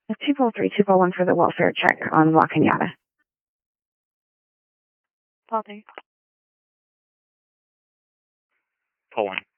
203, 241 for the welfare check on La Cañada. Paul 3. Pull 1.